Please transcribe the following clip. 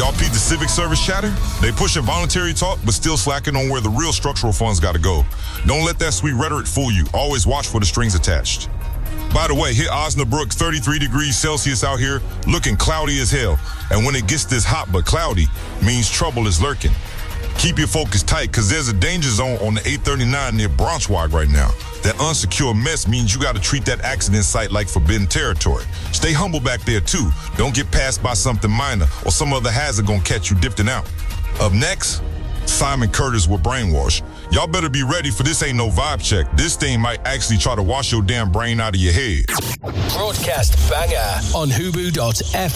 Y'all peep the civic service chatter? They pushing voluntary talk, but still slacking on where the real structural funds gotta go. Don't let that sweet rhetoric fool you. Always watch for the strings attached. By the way, hit Osnabrück, 33 degrees Celsius out here, looking cloudy as hell. And when it gets this hot but cloudy, means trouble is lurking. Keep your focus tight, cause there's a danger zone on the 839 near Braunschweig right now. That unsecure mess means you gotta treat that accident site like forbidden territory. Stay humble back there too. Don't get passed by something minor or some other hazard gonna catch you drifting out. Up next, Simon Curtis with Brainwash. Y'all better be ready, for this ain't no vibe check. This thing might actually try to wash your damn brain out of your head. Broadcast banger on Hubu.fm.